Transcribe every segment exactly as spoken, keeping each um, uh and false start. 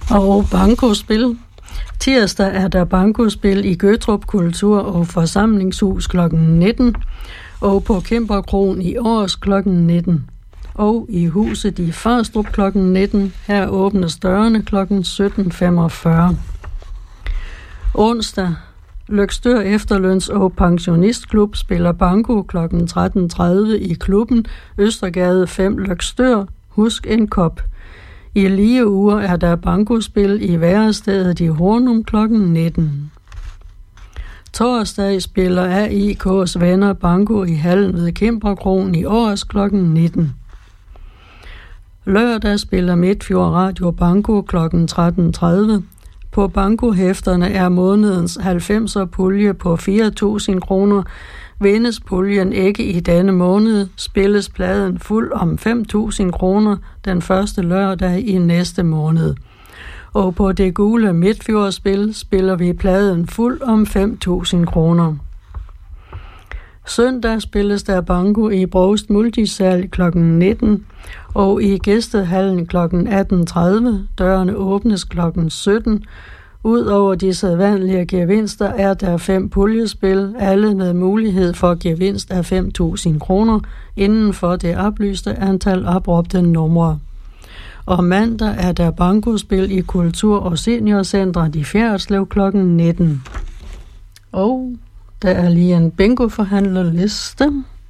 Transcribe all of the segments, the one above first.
Og bankospil. Tirsdag er der bankospil i Gøtrup Kultur- og Forsamlingshus klokken nitten, og på Kæmperkroen i Års klokken nitten. Og i huset i Farstrup klokken nitten. Her åbnes dørene klokken sytten femogfyrre. Onsdag. Løgstør Efterløns- og Pensionistklub spiller banko klokken tretten tredive i klubben Østergade fem Løgstør. Husk en kop. I lige uger er der bankospil i værestedet i Hornum klokken nitten. Torsdag spiller A I K's venner banko i hallen ved Kæmperkroen i Års klokken nitten. Lørdag spiller Midtfjord Radio banko klokken tretten tredive. På bankohæfterne er månedens halvfemser pulje på fire tusind kroner. Vindes puljen ikke i denne måned, spilles pladen fuld om fem tusind kroner den første lørdag i næste måned. Og på det gule Midtfjordspil spiller vi pladen fuld om fem tusind kroner. Søndag spilles der banko i Brovst Multisal klokken nitten og i Gæstehallen klokken atten tredive. Dørene åbnes klokken sytten. Udover de sædvanlige gevinster er der fem puljespil, alle med mulighed for gevinst af fem tusind kroner inden for det oplyste antal opråbte numre. Og mandag er der bankospil i Kultur- og Seniorcentret i Fjerritslev klokken nitten. Og der er lige en bingo-forhandlerliste.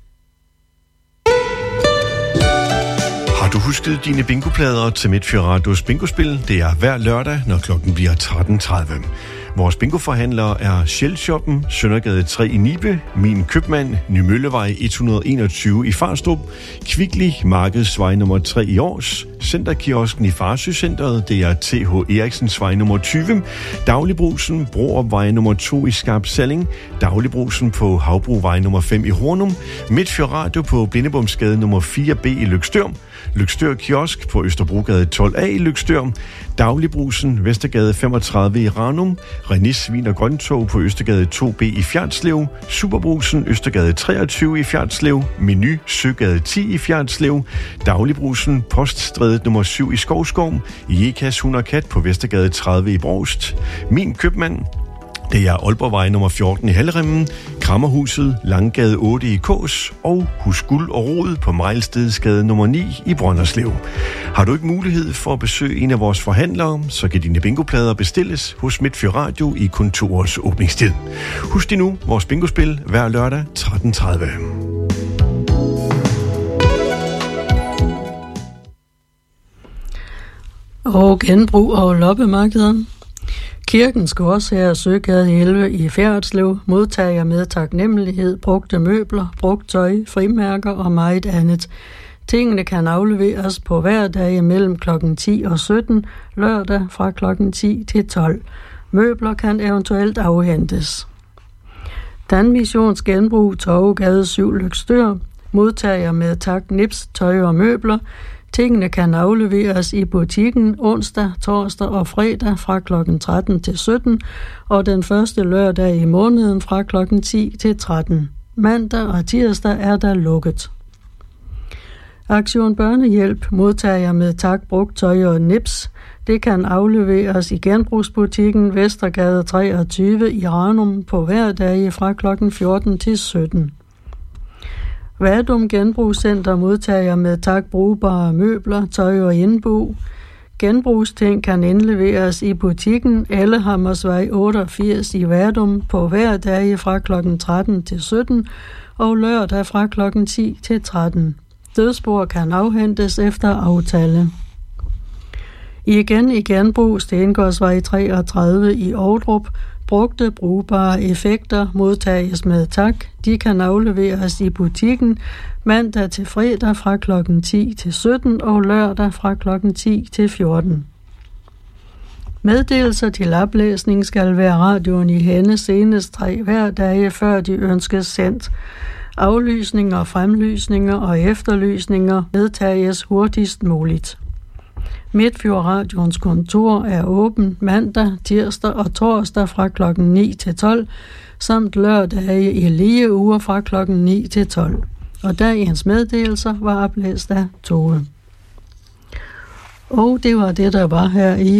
Har du husket dine bingoplader til Midtfjord Radios bingospil? Det er hver lørdag, når klokken bliver tretten tredive. Vores bingoforhandlere er Shell-shoppen, Søndergade tre i Nibe, Min Købmand, Nymøllevej et hundrede og enogtyve i Farstrup, Kvickly, Markedsvej nummer tre i Års, Centerkiosken i Farsøcenteret, det er T H Eriksensvej nummer tyve, Dagligbrusen, Broopvej nummer to i Skarp Salling, Dagligbrusen på Havbruvej nummer fem i Hornum, Midtfjord Radio på Blindebomsgade nummer fire B i Løgstør, Løgstør Kiosk på Østerbrogade tolv A i Løgstør, Dagligbrusen, Vestergade femogtredive i Ranum, Renis Svin og Grøntog på Østergade to B i Fjerritslev, Superbrusen, Østergade treogtyve i Fjerritslev, Menu, Søgade ti i Fjerritslev, Dagligbrusen, Poststrædet nummer syv i Skovskov, Jekas Hund og Kat på Vestergade tredive i Brovst, Min Købmand, det er Aalborgvej nummer fjorten i Halleremmen, Krammerhuset, Langgade otte i Kås og Hus Guld og Rod på Mejlstedsgade nummer ni i Brønderslev. Har du ikke mulighed for at besøge en af vores forhandlere, så kan dine bingoplader bestilles hos Midtfjord Radio i kontorets åbningstid. Husk dig nu, vores bingospil hver lørdag tretten tredive. Og genbrug og loppemarkeder. Kirkens Gårdsherre Søgade elleve i Fjerritslev modtager med taknemmelighed brugte møbler, brugt tøj, frimærker og meget andet. Tingene kan afleveres på hverdag mellem klokken ti og sytten, lørdag fra klokken ti til tolv. Møbler kan eventuelt afhentes. Danmissions Genbrug Torvegade syv Løgstør modtager med tak nips, tøj og møbler. Tingene kan afleveres i butikken onsdag, torsdag og fredag fra klokken tretten til sytten, og den første lørdag i måneden fra klokken ti til tretten. Mandag og tirsdag er der lukket. Aktion Børnehjælp modtager med tak brugt tøj og nips. Det kan afleveres i genbrugsbutikken Vestergade treogtyve i Ranum på hverdage fra klokken fjorten til sytten. Vadum Genbrugscenter modtager med tak brugbare møbler, tøj og indbo. Genbrugsting kan indleveres i butikken Ellehammersvej otteogfirs i Vadum på hverdage fra klokken tretten til sytten og lørdag fra klokken ti til tretten. Dødsbord kan afhentes efter aftale. Igen i genbrug Stengårdsvej treogtredive i Ovdrup. Brugte brugbare effekter modtages med tak. De kan afleveres i butikken mandag til fredag fra klokken ti til sytten og lørdag fra klokken ti til fjorten. Meddelelser til oplæsning skal være radioen i hænde senest tre hverdage, før de ønskes sendt. Aflysninger, fremlysninger og efterlysninger medtages hurtigst muligt. Midtfjord Radions kontor er åben mandag, tirsdag og torsdag fra klokken ni til tolv, samt lørdage i lige uger fra klokken ni til tolv. Og dagens meddelelser var oplæst af Tove. Og det var det, der var her i